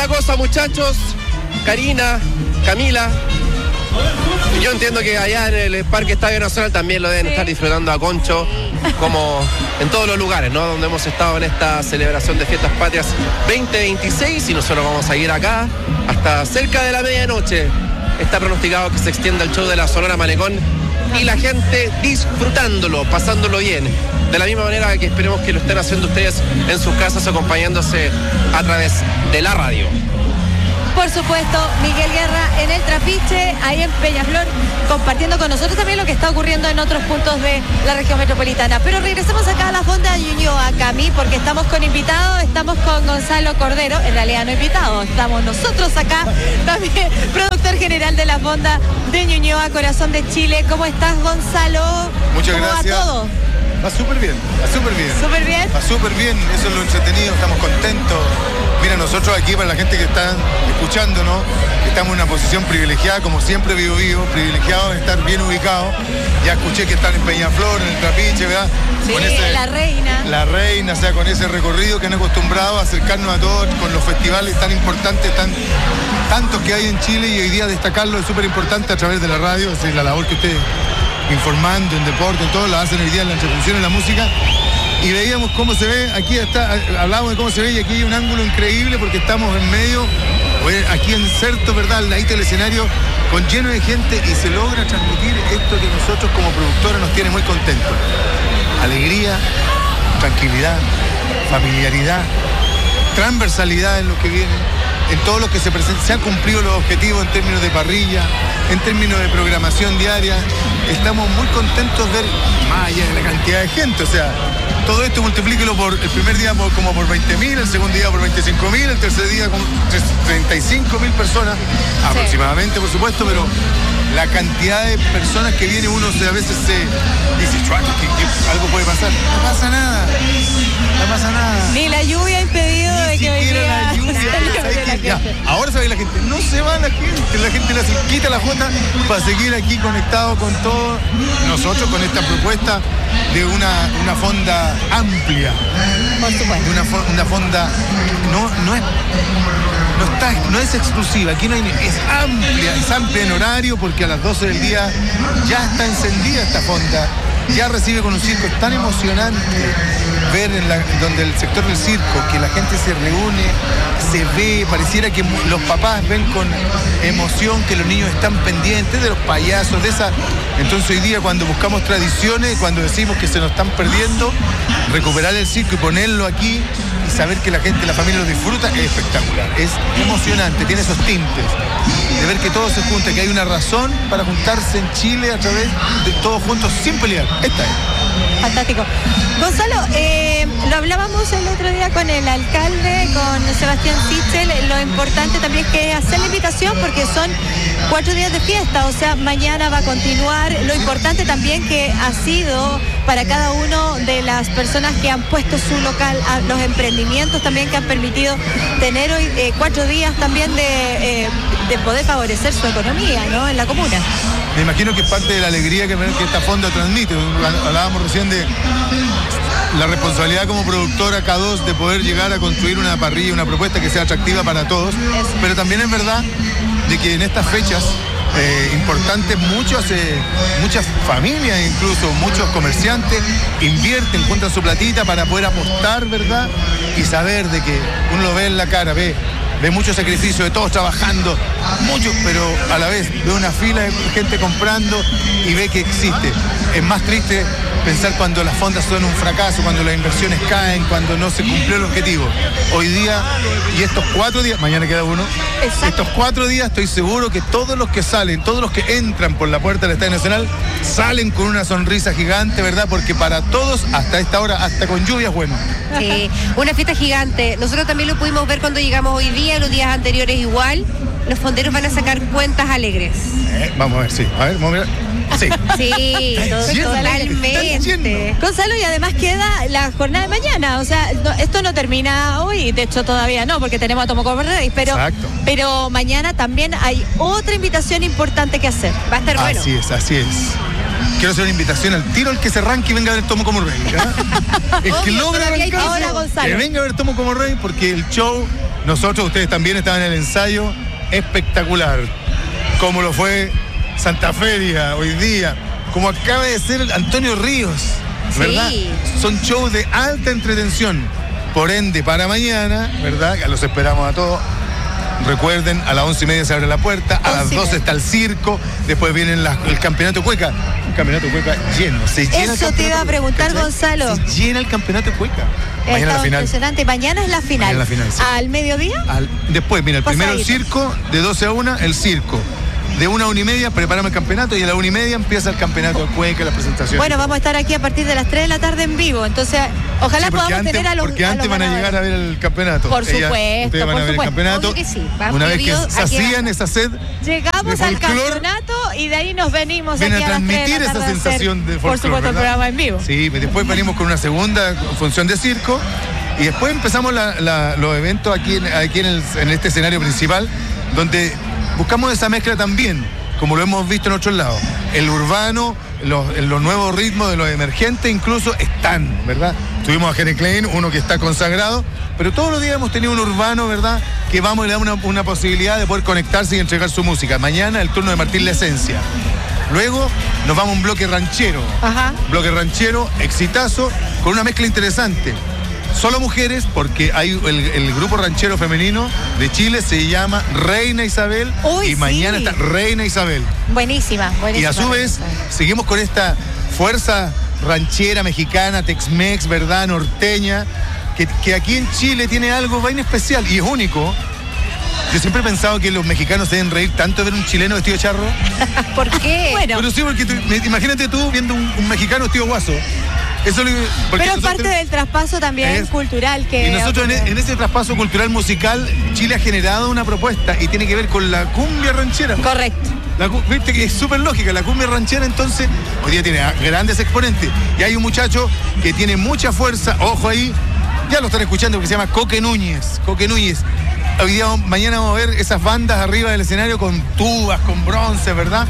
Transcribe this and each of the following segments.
La cosa, muchachos, Karina, Camila, yo entiendo que allá en el Parque Estadio Nacional también lo deben estar disfrutando a concho, como en todos los lugares, ¿no? Donde hemos estado en esta celebración de Fiestas Patrias 2026, y nosotros vamos a ir acá hasta cerca de la medianoche. Está pronosticado que se extienda el show de la Sonora Malecón y la gente disfrutándolo, pasándolo bien. De la misma manera que esperemos que lo estén haciendo ustedes en sus casas, acompañándose a través de la radio. Por supuesto, Miguel Guerra en el Trapiche, ahí en Peñaflor, compartiendo con nosotros también lo que está ocurriendo en otros puntos de la región metropolitana. Pero regresemos acá a la Fonda Ñuñoa, Cami, porque estamos con invitados, estamos con Gonzalo Cordero, en realidad no invitados, estamos nosotros acá, también productor general de la Fonda de Ñuñoa, Corazón de Chile. ¿Cómo estás, Gonzalo? Muchas gracias. ¿Cómo va todo? Va súper bien, va súper bien. ¿Súper bien? Va súper bien, eso es lo entretenido, estamos contentos. Mira, nosotros aquí, para la gente que está escuchándonos, estamos en una posición privilegiada, como siempre vivo, privilegiados en estar bien ubicados. Ya escuché que están en Peñaflor, en el Trapiche, ¿verdad? Sí, con La Reina. La Reina, o sea, con ese recorrido que han acostumbrado a acercarnos a todos, con los festivales tan importantes, tantos que hay en Chile, y hoy día destacarlo es súper importante a través de la radio, es la labor que ustedes, informando en deporte, en todo, lo hacen hoy día en la entretención, en la música. Y veíamos cómo se ve, aquí está, hablábamos de cómo se ve, y aquí hay un ángulo increíble porque estamos en medio, aquí en Certo, ¿verdad? Al ladito del escenario, con lleno de gente, y se logra transmitir esto que nosotros como productora nos tiene muy contentos. Alegría, tranquilidad, familiaridad, transversalidad en lo que viene, en todo lo que se presenta. Se han cumplido los objetivos en términos de parrilla, en términos de programación diaria. Estamos muy contentos de ver, más allá de la cantidad de gente, o sea, todo esto multiplíquelo por el primer día como por 20.000, el segundo día por 25.000, el tercer día con 35.000 personas, aproximadamente, por supuesto, pero la cantidad de personas que viene, uno a veces se dice, que algo puede pasar. No pasa nada, no pasa nada. Ni la lluvia ha impedido de que hoy día... La lluvia, ahora sabe la gente, no se va la gente le quita la jota para seguir aquí conectado con todos nosotros, con esta propuesta de una fonda amplia. Por supuesto. De una fonda no es exclusiva, aquí no hay, es amplia en horario, porque a las 12 del día ya está encendida esta fonda, ya recibe con un circo. Es tan emocionante ver donde el sector del circo, que la gente se reúne, se ve, pareciera que los papás ven con emoción que los niños están pendientes de los payasos, de esa. Entonces hoy día, cuando buscamos tradiciones, cuando decimos que se nos están perdiendo, recuperar el circo y ponerlo aquí y saber que la gente, la familia lo disfruta, es espectacular, es emocionante, tiene esos tintes de ver que todos se juntan, que hay una razón para juntarse en Chile a través de todos juntos sin pelear. Esta es. Fantástico. Gonzalo, lo hablábamos el otro día con el alcalde, con Sebastián Sichel. Lo importante también es que hacer la invitación, porque son 4 días de fiesta, o sea, mañana va a continuar. Lo importante también que ha sido para cada uno de las personas que han puesto su local, los emprendimientos también que han permitido tener hoy 4 días también de poder favorecer su economía, ¿no?, en la comuna. Me imagino que es parte de la alegría que esta fonda transmite. Hablábamos recién de la responsabilidad como productora K2 de poder llegar a construir una parrilla, una propuesta que sea atractiva para todos. Pero también es verdad de que en estas fechas importantes, muchas familias, incluso muchos comerciantes invierten, juntan su platita para poder apostar, ¿verdad? Y saber de que uno lo ve en la cara, ve mucho sacrificio, de todos trabajando, mucho, pero a la vez ve una fila de gente comprando y ve que existe. Es más triste pensar cuando las fondas son un fracaso, cuando las inversiones caen, cuando no se cumplió el objetivo. Hoy día, y estos 4 días, mañana queda uno, estos 4 días estoy seguro que todos los que salen, todos los que entran por la puerta del Estadio Nacional, salen con una sonrisa gigante, ¿verdad? Porque para todos, hasta esta hora, hasta con lluvia es bueno. Sí, una fiesta gigante. Nosotros también lo pudimos ver cuando llegamos hoy día, los días anteriores igual. Los fonderos van a sacar cuentas alegres. Vamos a ver, sí. A ver, vamos a ver. Sí. Sí, totalmente. Gonzalo, y además queda la jornada de mañana, o sea, esto no termina hoy, de hecho todavía no, porque tenemos a Tomoko Rey, pero mañana también hay otra invitación importante que hacer. Va a estar bueno. Así es. Quiero hacer una invitación al tiro, el que se arranque y venga a ver Tomo como Rey. El que logra arrancarse, que venga a ver Tomo como Rey, porque el show nosotros, ustedes también estaban en el ensayo, espectacular. Como lo fue Santa Feria hoy día, como acaba de ser Antonio Ríos, ¿verdad? Sí. Son shows de alta entretención. Por ende, para mañana, ¿verdad? Los esperamos a todos. Recuerden, a las 11:30 se abre la puerta, a las 12 está el circo, después viene el campeonato cueca. Un campeonato cueca lleno. Se llena Eso te iba a preguntar, Gonzalo. Se llena el campeonato cueca. Mañana Está la final. impresionante. Mañana es la final. Mañana la final, sí. ¿Al mediodía? Después, mira, el primero el Pasadito. circo, de 12 a 1, el circo. De 1 a 1:30 preparamos el campeonato y a la 1:30 empieza el campeonato de cueca, la presentación. Bueno, vamos a estar aquí a partir de las 3 de la tarde en vivo. Entonces, ojalá Sí, podamos tener a los porque antes van a llegar a ver el campeonato. Por supuesto, ustedes van por a ver el supuesto. campeonato. Obvio que sí. Una vez que Aquí sacían va. esa sed, Llegamos de al folclor, campeonato y de ahí nos venimos viene aquí a a las 3 de transmitir la esa tarde a hacer, sensación de por folclor, supuesto, el ¿verdad? programa en vivo. Sí, después venimos con una segunda función de circo y después empezamos los eventos aquí en este escenario principal, donde buscamos esa mezcla también, como lo hemos visto en otros lados. El urbano, los nuevos ritmos de los emergentes incluso están, ¿verdad? Tuvimos a Jere Klein, uno que está consagrado, pero todos los días hemos tenido un urbano, ¿verdad? Que vamos y le damos una posibilidad de poder conectarse y entregar su música. Mañana el turno de Martín La Esencia. Luego nos vamos a un bloque ranchero. Ajá. Bloque ranchero, exitazo, con una mezcla interesante. Solo mujeres, porque hay el grupo ranchero femenino de Chile se llama Reina Isabel. Uy, y mañana sí. está Reina Isabel. Buenísima, buenísima. Y a su vez, seguimos con esta fuerza ranchera mexicana, Tex-Mex, ¿verdad? Norteña, que aquí en Chile tiene algo bien especial y es único. Yo siempre he pensado que los mexicanos se deben reír tanto de ver un chileno vestido de charro. ¿Por qué? Bueno, Pero sí, porque imagínate tú viendo un mexicano vestido guaso. Eso porque pero es nosotros- parte del traspaso también Es- cultural que... Y nosotros en ese traspaso cultural musical, Chile ha generado una propuesta y tiene que ver con la cumbia ranchera. Correcto. Viste que es súper lógica, la cumbia ranchera entonces hoy día tiene grandes exponentes. Y hay un muchacho que tiene mucha fuerza, ojo ahí, ya lo están escuchando, que se llama Coque Núñez. Coque Núñez. Hoy día, mañana vamos a ver esas bandas arriba del escenario con tubas, con bronce, ¿verdad?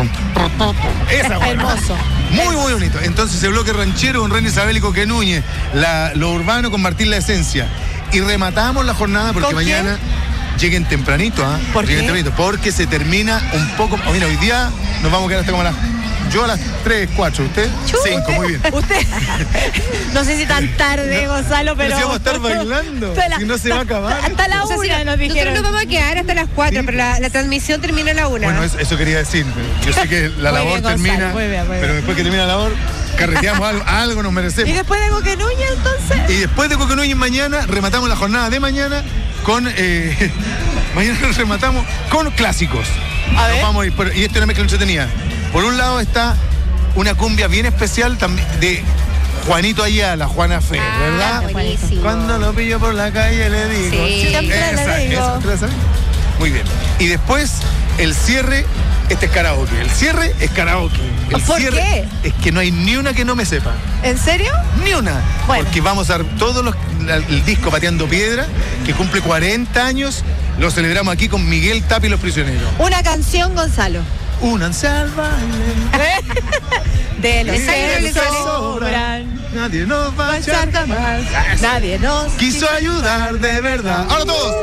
Esa, bueno. Hermoso. Muy, muy bonito. Entonces el bloque ranchero con Reina Isabel y Coque Núñez, lo urbano con Martín La Esencia. Y rematamos la jornada porque ¿Con quién? mañana lleguen tempranito, ¿ah? ¿Por Lleguen qué? tempranito, porque se termina un poco. Mira, hoy día nos vamos a quedar hasta como yo a las 3, 4, ¿usted? 5, muy bien. Usted, no sé si tan tarde, Gonzalo, pero... si vamos a estar bailando, si no se va a acabar Hasta la O sea, 1 sí, nos nosotros dijeron. nos vamos a quedar hasta las 4, Sí. pero la transmisión termina a la 1. Bueno, eso quería decir. Yo sé que la Muy labor bien, Gonzalo, termina, muy bien, muy bien. pero después que termina la labor, carreteamos algo nos merecemos. ¿Y después de Coque Núñez, entonces? Y después de Coque Núñez mañana, rematamos la jornada de mañana con... mañana rematamos con clásicos. A ver. Nos vamos a ir, y esto es una mezcla entretenida. Por un lado está una cumbia bien especial también de Juanito Ayala, Juana Fe, ¿verdad? Buenísimo. Cuando lo pillo por la calle le digo. Sí. Siempre le digo. ¿usted la sabe? Muy bien. Y después el cierre, este es karaoke. El cierre es karaoke. El ¿Por cierre qué? Es que no hay ni una que no me sepa. ¿En serio? Ni una. Bueno. Porque vamos a dar el disco Pateando Piedra, que cumple 40 años. Lo celebramos aquí con Miguel Tapia y los Prisioneros. Una canción, Gonzalo. Únanse al baile. De los ¿Le sale o no le que sale? sobran. Nadie nos va a echar Marchar jamás. Eso. Nadie nos Quiso ayudar de verdad. Ahora todos.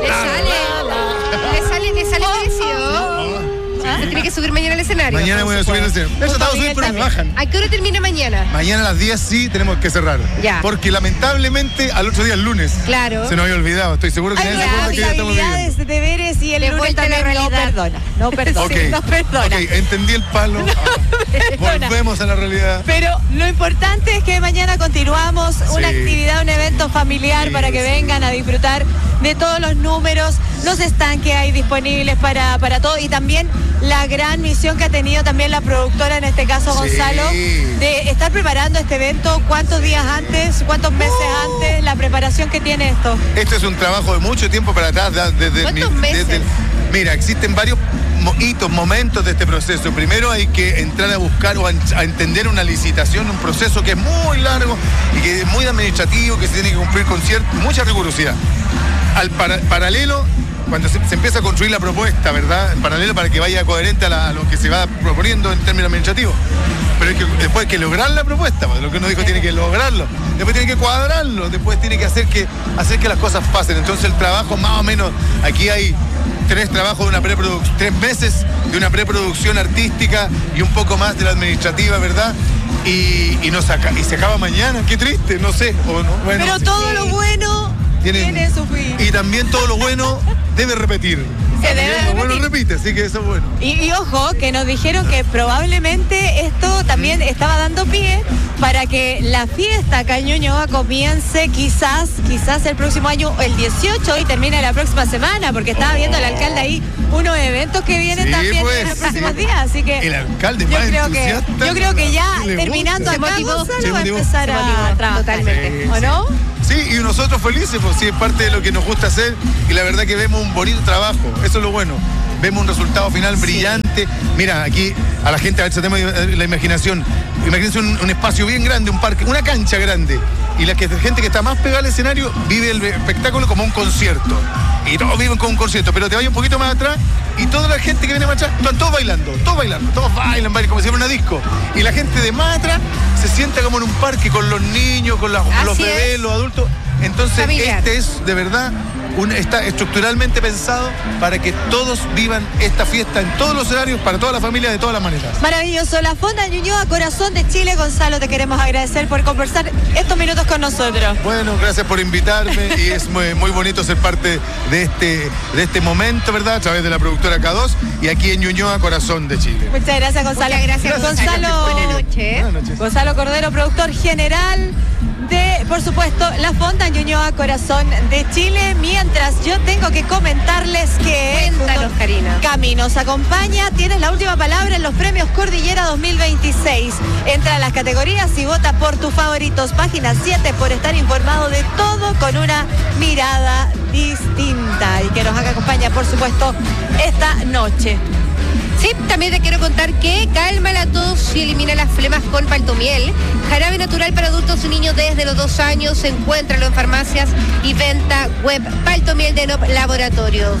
Le sale merecido. Se tiene que subir mañana al escenario. Mañana voy a subir el escenario. Eso estamos subiendo, pero me bajan. ¿A qué hora termina mañana? Mañana a las 10 sí tenemos que cerrar. Ya. Porque lamentablemente al otro día, el lunes. Claro. Se nos había olvidado. Estoy seguro que Hay nadie se acuerda que ya estamos viviendo. responsabilidades, deberes y el De lunes vuelta a la también no realidad. perdona. No perdona. Ok, No perdona. ok, entendí el palo. perdona. Volvemos a la realidad. Pero lo importante es que mañana continuamos una Sí. actividad, un evento familiar Sí, para que sí. vengan a disfrutar de todos los números, los stands que hay disponibles para todo y también la gran misión que ha tenido también la productora, en este caso Sí. Gonzalo, de estar preparando este evento. ¿Cuántos días antes, cuántos meses antes, la preparación que tiene esto? Esto es un trabajo de mucho tiempo para atrás. ¿Cuántos meses? Mira, existen varios hitos, momentos de este proceso. Primero hay que entrar a buscar o a entender una licitación, un proceso que es muy largo y que es muy administrativo, que se tiene que cumplir con mucha rigurosidad. Al paralelo, cuando se empieza a construir la propuesta, ¿verdad? En paralelo para que vaya coherente a lo que se va proponiendo en términos administrativos. pero después hay que lograr la propuesta, lo que uno dijo, tiene que lograrlo, después tiene que cuadrarlo, después tiene que hacer que las cosas pasen. Entonces el trabajo más o menos, aquí hay 3 trabajos de una 3 meses de una preproducción artística y un poco más de la administrativa, ¿verdad? Y se acaba mañana, qué triste, no sé. O no, bueno, pero todo lo bueno tiene su fin. Y también todo lo bueno debe repetir. Lo bueno repite, así que eso es bueno. Y ojo, que nos dijeron que probablemente esto también estaba dando pie para que la fiesta acá en Ñuñoa comience quizás el próximo año, el 18, y termine la próxima semana, porque estaba viendo el alcalde ahí unos eventos que vienen también en los próximos días, así que el alcalde yo creo que ya terminando acá Gonzalo va a empezar a trabajar. Totalmente. ¿O no? Sí, y nosotros felices, pues sí, es parte de lo que nos gusta hacer, y la verdad que vemos un bonito trabajo, eso es lo bueno. Vemos un resultado final brillante. Mira, aquí a la gente, a ver si tenemos la imaginación. Imagínense un espacio bien grande, un parque, una cancha grande. Y la gente que está más pegada al escenario vive el espectáculo como un concierto. Y todos viven como un concierto, pero te vayas un poquito más atrás y toda la gente que viene más atrás, están todos bailando, todos bailan como si fuera una disco. Y la gente de más atrás se sienta como en un parque con los niños, con los bebés, los adultos. Entonces, familiar. Este es de verdad, está estructuralmente pensado para que todos vivan esta fiesta en todos los horarios, para toda la familia, de todas las maneras. Maravilloso. La Fonda Ñuñoa, corazón de Chile. Gonzalo, te queremos agradecer por conversar estos minutos con nosotros. Bueno, gracias por invitarme y es muy bonito ser parte de este momento, ¿verdad? A través de la productora K2 y aquí en Ñuñoa, corazón de Chile. Muchas gracias, Gonzalo. Muchas gracias, Gonzalo. Buenas noches. Buenas noches. Gonzalo Cordero, productor general de, por supuesto, La Fonda Ñuñoa, corazón de Chile. Mientras yo tengo que comentarles que Cuéntanos, Karina. Cami nos acompaña, tienes la última palabra en los premios Cordillera 2026. Entra a las categorías y vota por tus favoritos. Página 7, por estar informado de todo con una mirada distinta. Y que nos acompaña, por supuesto, esta noche. Sí, también te quiero contar que calma la tos y elimina las flemas con Paltomiel. Jarabe natural para adultos y niños desde los 2 años. Encuéntralo en farmacias y venta web. Paltomiel de Nop Laboratorios.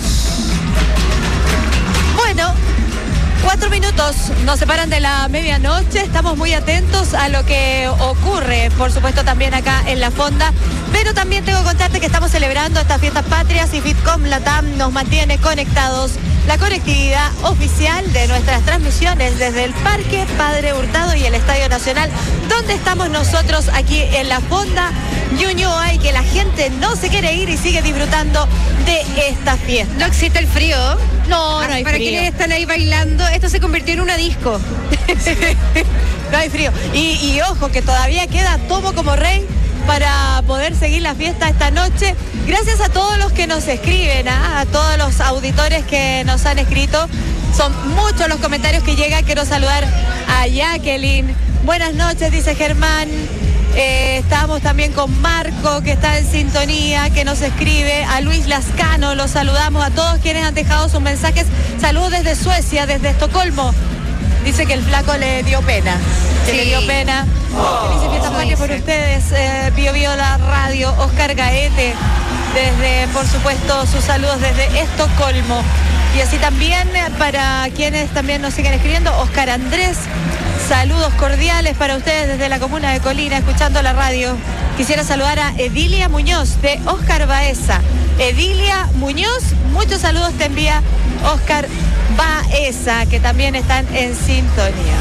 Bueno, 4 minutos nos separan de la medianoche. Estamos muy atentos a lo que ocurre, por supuesto, también acá en La Fonda. Pero también tengo que contarte que estamos celebrando estas fiestas patrias y Fitcom Latam nos mantiene conectados. La conectividad oficial de nuestras transmisiones desde el Parque Padre Hurtado y el Estadio Nacional, donde estamos nosotros aquí en La Fonda Ñuñoa, y que la gente no se quiere ir y sigue disfrutando de esta fiesta. No existe el frío. No hay para frío. quienes están ahí bailando, esto se convirtió en una disco. No hay frío. Y ojo, que todavía queda Tomo como Rey para poder seguir la fiesta esta noche. Gracias a todos los que nos escriben, a todos los auditores que nos han escrito. Son muchos los comentarios que llegan. Quiero saludar a Jacqueline. Buenas noches, dice Germán. Estamos también con Marco, que está en sintonía, que nos escribe. A Luis Lascano, los saludamos. A todos quienes han dejado sus mensajes. Saludos desde Suecia, desde Estocolmo. Dice que el flaco le dio pena. Que le dio pena. Felices fiestas patrias por ustedes. Bio Bio la radio. Oscar Gaete, desde, por supuesto, sus saludos desde Estocolmo. Y así también para quienes también nos siguen escribiendo. Oscar Andrés, saludos cordiales para ustedes desde la comuna de Colina, escuchando la radio. Quisiera saludar a Edilia Muñoz, de Oscar Baeza. Edilia Muñoz, muchos saludos te envía Oscar Baeza, que también están en sintonía.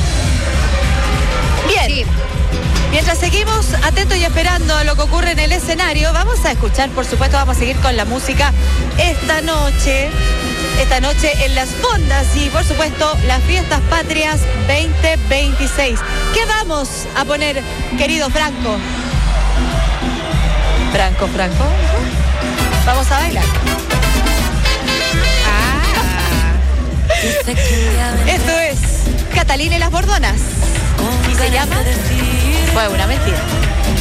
Bien, Sí. Mientras seguimos atentos y esperando lo que ocurre en el escenario, vamos a escuchar, por supuesto, vamos a seguir con la música esta noche en Las Fondas y, por supuesto, las Fiestas Patrias 2026. ¿Qué vamos a poner, querido Franco? Franco. Vamos a bailar. Esto es Catalina y las Bordonas. Y se llama Fue una mentira.